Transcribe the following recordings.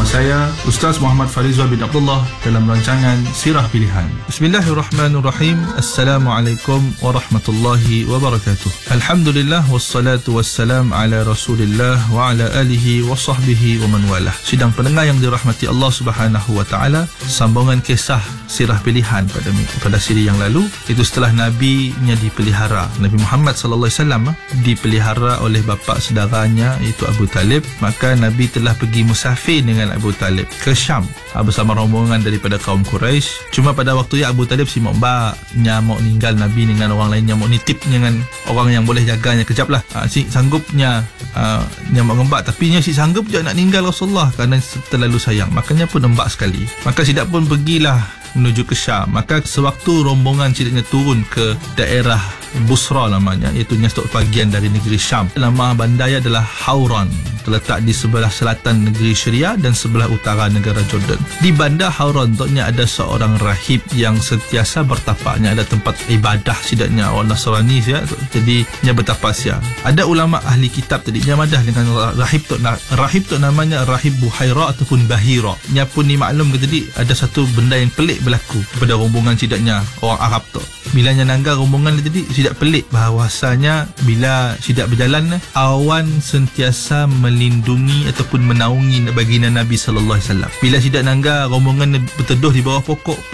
bersama saya Ustaz Muhammad Farizal bin Abdullah dalam rancangan Sirah Pilihan. Bismillahirrahmanirrahim. Assalamualaikum warahmatullahi wabarakatuh. Alhamdulillah wassalatu wassalam ala Rasulillah wa ala alihi wa sahbihi wa man walah. Sidang pendengar yang dirahmati Allah Subhanahu wa taala, sambungan kisah Sirah Pilihan pada siri yang lalu, itu setelah Nabi-nya dipelihara, Nabi Muhammad sallallahu alaihi wasallam dipelihara oleh bapa saudaranya iaitu Abu Talib, maka Nabi telah pergi musafir dengan Abu Talib ke Syam bersama rombongan daripada kaum Quraisy. Cuma pada waktu itu Abu Talib si Mokba mau ninggal Nabi dengan orang lain yang mau nitip dengan orang yang boleh jaganya kejap lah. Si sanggupnya mau ngembak, tapi si sanggup juga nak ninggal Rasulullah kerana terlalu sayang, makanya pun embak sekali. Maka sidak pun pergilah menuju ke Syam. Maka sewaktu rombongan sidaknya turun ke daerah Busra namanya, iaitu satu bahagian dari negeri Syam. Nama bandar adalah Hauran, terletak di sebelah selatan negeri Syria dan sebelah utara negara Jordan. Di bandar Hauran tu ada seorang rahib yang sentiasa bertapaknya, ada tempat ibadah sidaknya orang Nasrani ya. Jadi dia bertapak sia. Ada ulama ahli kitab tadinya madah dengan rahib tu namanya Rahib Buhaira ataupun Bahira. Nya pun dimaklum ke tadi ada satu benda yang pelik berlaku pada rombongan sidaknya orang Arab tu. Bila nangga rombongan dia tadi sidak pelik bahawasanya bila sidak berjalan, awan sentiasa melindungi ataupun menaungi baginda Nabi sallallahu alaihi wasallam. Bila sidak nangga rombongan berteduh di bawah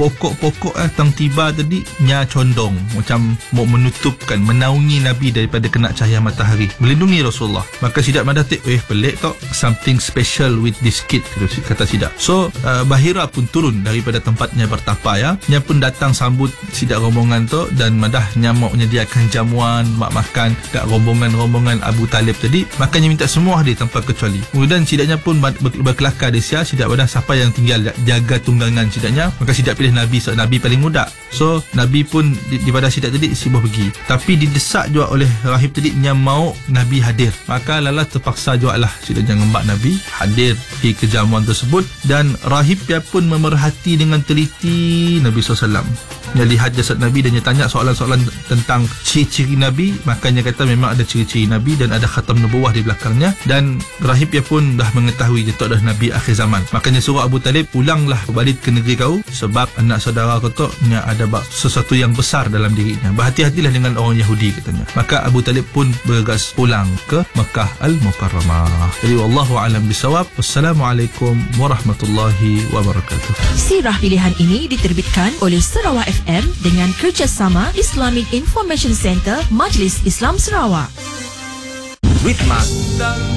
pokok tang tiba tadi nya condong macam mau menutupkan, menaungi Nabi daripada kena cahaya matahari, melindungi Rasulullah. Maka sidak madah pelik tok, something special with this kid kata sidak. So Bahira pun turun daripada tempatnya bertapa ya. Nya pun datang sambut sidak rombongan tu dan madahnya mau menyediakan jamuan, mak makan kat rombongan Abu Talib tadi. Makanya minta semua hadir tanpa kecuali. Kemudian sidaknya pun berkelakar di sia, sidak pada siapa yang tinggal jaga tunggangan sidaknya. Maka sidak pilih Nabi, so Nabi paling muda. So Nabi pun di pada sidak tadi sibuh pergi. Tapi didesak juga oleh rahib tadi yang mau Nabi hadir. Maka lala terpaksa juga lah sidaknya ngembak Nabi hadir di kejamuan tersebut. Dan rahib dia pun memerhati dengan teliti Nabi SAW. Dia lihat jasad Nabi dan dia tanya soalan-soalan tentang ciri-ciri Nabi. Makanya kata memang ada ciri-ciri Nabi dan ada khatam nubuwah di belakangnya. Dan rahib dia pun dah mengetahui dia tu adalah Nabi akhir zaman. Makanya suruh Abu Talib, pulanglah balik ke negeri kau, sebab anak saudara kau tu ada sesuatu yang besar dalam dirinya. Berhati-hatilah dengan orang Yahudi katanya. Maka Abu Talib pun bergegas pulang ke Makkah Al-Mukarramah. Jadi wallahu a'lam bisawab. Wassalamualaikum warahmatullahi wabarakatuh. Sirah Pilihan ini diterbitkan oleh Sarawak FM dengan kerjasama Islamic Information Center Majlis Islam Sarawak. With Mak.